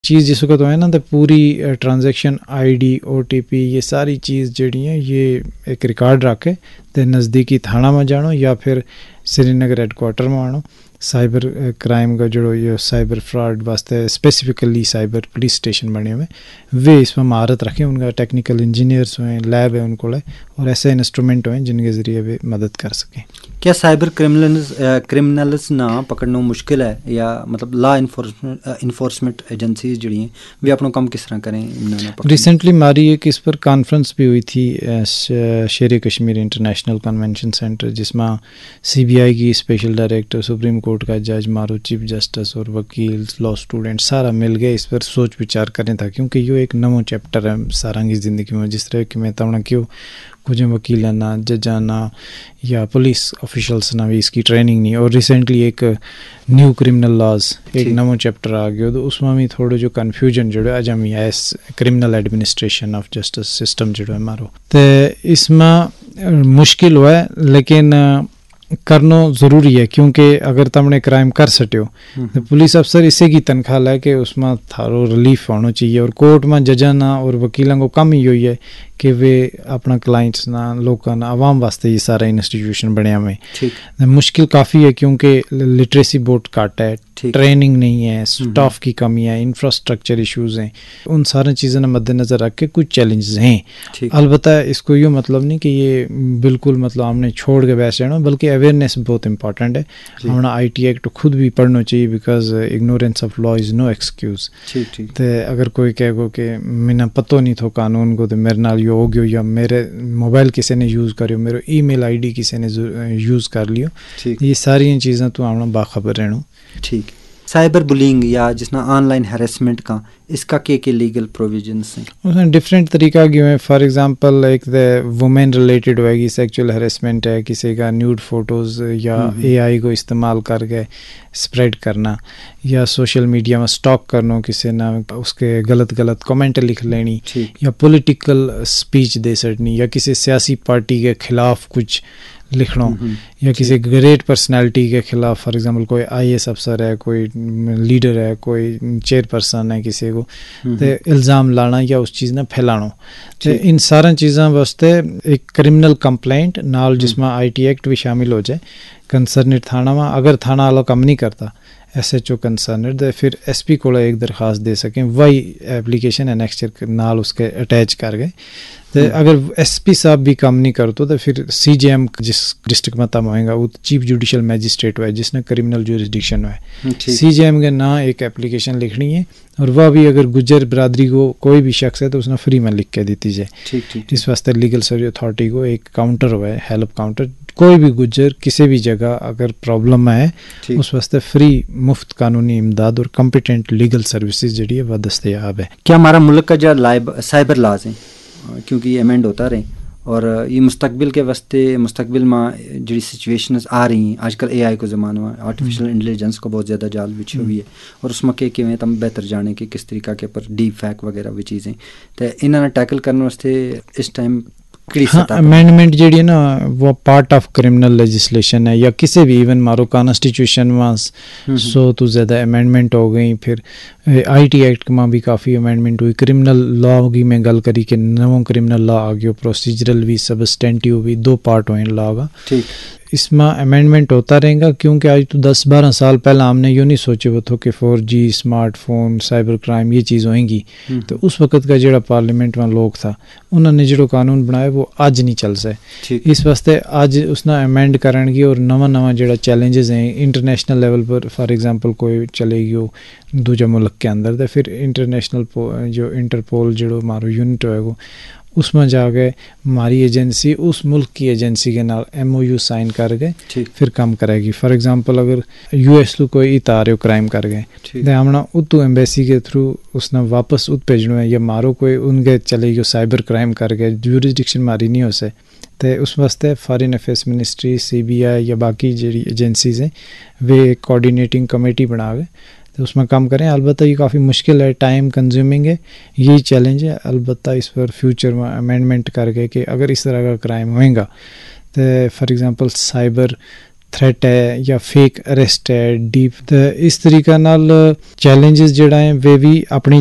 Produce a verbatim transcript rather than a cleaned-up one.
चीज़ जिस वक्त है ना, तो पूरी ट्रांजैक्शन आईडी ओटीपी ये सारी चीज़ जड़ी है ये एक रिकॉर्ड रखे तो नज़दीकी थाना में जानो या फिर श्रीनगर हेडक्वार्टर में आनो। साइबर क्राइम का जो ये साइबर फ्रॉड वास्ते स्पेसिफिकली साइबर पुलिस स्टेशन बने हुए वे इसमें महारत रखें, उनका टेक्निकल इंजीनियर्स हुए, लैब है उनको और ऐसे इंस्ट्रूमेंट हुए जिनके ज़रिए वे मदद कर सकें। क्या साइबर क्रिमिनल्स क्रिमिनल्स ना पकड़ना मुश्किल है या मतलब लॉ इन्फोर्समेंट इन्फोर्समेंट एजेंसीज जड़ी हैं वे अपना काम किस तरह करें? रिसेंटली हमारी एक इस पर कॉन्फ्रेंस भी हुई थी शेर कश्मीर इंटरनेशनल कन्वेंशन सेंटर, जिसमें सीबीआई की स्पेशल डायरेक्टर, सुप्रीम कोर्ट का जज, मारो चीफ जस्टिस और वकील, लॉ स्टूडेंट सारा मिल गए इस पर सोच विचार करें था, क्योंकि ये एक नवो चैप्टर है सारा की ज़िंदगी में। जिस तरह कि मैं तवना क्यों कुछ वकील ना जजा ना या पुलिस ऑफिशल्स ना भी इसकी ट्रेनिंग नहीं, और रिसेंटली एक न्यू क्रिमिनल लॉज एक नवो चैप्टर आ गया तो उसमें भी थोड़ो जो कन्फ्यूजन जो है अजम या criminal administration of justice system जो है मारो तो इसमें मुश्किल हुआ है, लेकिन करना ज़रूरी है, क्योंकि अगर तुमने क्राइम कर सको तो पुलिस अफसर इसे की तनख्वाह लै के उसमें थारो रिलीफ होना चाहिए। और कोर्ट में जजा ना और वकीलों को कम ही हुई है कि वे अपना क्लाइंट्स ना लोगों ना आवाम वास्ते ये सारा इंस्टीट्यूशन बनया में मुश्किल काफ़ी है, क्योंकि लिटरेसी बहुत घट है, ट्रेनिंग नहीं है, स्टाफ की कमी है, इंफ्रास्ट्रक्चर इश्यूज़ हैं, उन सारी चीज़ों ने मद्देनज़र रख के कुछ चैलेंजेस हैं। अलबत्ता इसको ये मतलब नहीं कि ये बिल्कुल मतलब हमने छोड़ के बैठ जाना, बल्कि अवेयरनेस बहुत इंपॉर्टेंट है। हमें आई टी एक्ट खुद भी पढ़ना चाहिए, because ignorance of law is no excuse. तो अगर कोई कहो कि मैंने पतो नहीं थो कानून को तो मेरे नाल हो गयो, या मेरे मोबाइल किसी ने यूज़ करो, मेरे ईमेल आईडी किसी ने यूज़ कर लियो, ये सारी चीज़ें तो हमने बाखबर रहना। ठीक। साइबर बुलिंग या जिसना ऑनलाइन हैरेसमेंट का इसका के के लीगल प्रोविजंस हैं? उसमें डिफरेंट तरीका की है। फॉर एग्जांपल एक वुमेन रिलेटेड होएगी, सेक्सुअल हैरेसमेंट है, किसी का न्यूड फोटोज़ या एआई को इस्तेमाल करके स्प्रेड करना, या सोशल मीडिया में स्टॉक करना, किसी ना उसके गलत गलत कमेंट लिख लेनी, या पॉलिटिकल स्पीच दे सकनी, या किसी सियासी पार्टी के खिलाफ कुछ लिखना, या किसी ग्रेट पर्सनालिटी के खिलाफ, फॉर एग्जांपल कोई आईएएस अफसर है, कोई लीडर है, कोई चेयरपर्सन है, किसी को तो इल्ज़ाम लाना या उस चीज़ ने फैलाना। तो इन सारा चीज़ों वास्ते एक क्रिमिनल कंप्लेंट नाल जिसमें आईटी एक्ट भी शामिल हो जाए कंसर्नेड थाना में। अगर थाना वाला कम नहीं करता एस एच ओ कंसर्नेड तो फिर एस पी को एक दरख्वास्त दे सकें, वही एप्लीकेशन एनेक्चर नाल उसके अटैच कर गए। तो अगर एस पी साहब भी काम नहीं करते तो फिर सी जे एम जिस डिस्ट्रिक्ट में तम होएगा वो चीफ जुडिशल मैजिस्ट्रेट हुआ है जिसने क्रिमिनल जुरिस्डिक्शन हुआ है, सी जे एम के ना एक एप्लीकेशन लिखनी है, और वह भी अगर गुज्जर बरादरी को कोई भी शख्स है तो उसने फ्री में लिख के दी जाए। इस वास्ते लीगल सर्विस अथॉरिटी को एक काउंटर हुआ है, हेल्प काउंटर, कोई भी गुज्जर किसी भी जगह अगर प्रॉब्लम में है उस वास्ते फ्री मुफ्त कानूनी इमदाद और कम्पिटेंट लीगल सर्विसेज जी है वह दस्तयाब है। क्या हमारा मुल्क का जो साइबर लाज है क्योंकि ये अमेंड होता रहे और ये मुस्तकबिल के वास्ते मुस्तकबिल में जी सिचुएशंस आ रही हैं, आजकल एआई को ज़माना है, आर्टिफिशियल इंटेलिजेंस को बहुत ज़्यादा जाल बिछी हुई है और उसमें के कि तम बेहतर जाने कि किस तरीका के पर डीप फैक वगैरह भी चीज़ें तो इन्होंने टैकल करने वास्ते इस टाइम हाँ अमेंडमेंट जी है ना वो पार्ट ऑफ क्रिमिनल लेजिस्लेशन है, या किसी भी इवन मारो कॉन्स्टिट्यूशन में सौ तो ज़्यादा अमेंडमेंट हो गई, फिर आईटी एक्ट में भी काफ़ी अमेंडमेंट हुई, क्रिमिनल लॉ की मैं गल करी कि नवों क्रिमिनल लॉ आ गया, प्रोसीजरल भी सबस्टेंटिव भी दो पार्ट हुए लॉ का। ठीक, इसमें अमेंडमेंट होता रहेगा क्योंकि आज तो दस बारह साल पहले हमने यूँ नहीं सोचे वो तो कि four G smartphone cyber crime ये चीज़ होएंगी, तो उस वक्त का जो पार्लियामेंट में लोग था उन्होंने जो कानून बनाया वो आज नहीं चल सके। इस वास्ते आज उसने अमेंड करन की और नवा नवा जो चैलेंजेस हैं इंटरनेशनल लेवल पर, फॉर एग्जांपल कोई चलेगी वो दूजा मुल्क के अंदर तो फिर इंटरनेशनल जो इंटरपोल जो मारो यूनिट होएगा उसमें जाके हमारी एजेंसी उस मुल्क की एजेंसी के नाल एमओयू साइन कर गए फिर काम करेगी। फॉर एग्जांपल अगर यूएस तो कोई इतारे क्राइम कर गए तो हमने उतू एम्बेसी के थ्रू उसने वापस उत भेजना है, या मारो कोई उनके चलेगी साइबर क्राइम कर गए ज्यूरिसडिक्शन मारी नहीं हो से तो उस वास्ते foreign affairs ministry C B I या बाकी जी एजेंसीज हैं वे कोऑर्डिनेटिंग कमेटी बना गए तो उसमें काम करें। अलबत्ता ये काफ़ी मुश्किल है, टाइम कंज्यूमिंग है, यही चैलेंज है। अलबत्ता इस पर फ्यूचर में अमेंडमेंट करके कि अगर इस तरह का क्राइम होएगा तो फॉर एग्जांपल साइबर ਥ੍ਰੈਟ ਹੈ ਜਾਂ ਫੇਕ ਅਰੈਸਟ ਹੈ ਡੀਪ। ਤਾਂ ਇਸ ਤਰੀਕਾ ਨਾਲ ਚੈਲੰਜਸ ਜਿਹੜਾ ਹੈ ਵੇ ਵੀ ਆਪਣੀ